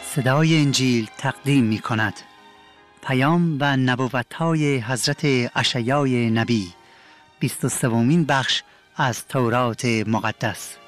صدای انجیل تقدیم می کند پیام و نبوت‌های حضرت اشعیا نبی 23مین بخش از تورات مقدس.